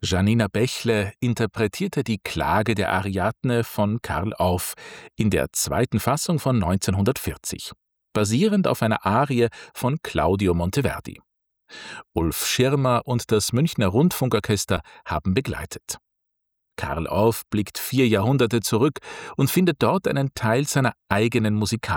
Janina Bächle interpretierte die Klage der Ariadne von Karl Orff in der zweiten Fassung von 1940, basierend auf einer Arie von Claudio Monteverdi. Ulf Schirmer und das Münchner Rundfunkorchester haben begleitet. Karl Orff blickt 4 Jahrhunderte zurück und findet dort einen Teil seiner eigenen musikalischen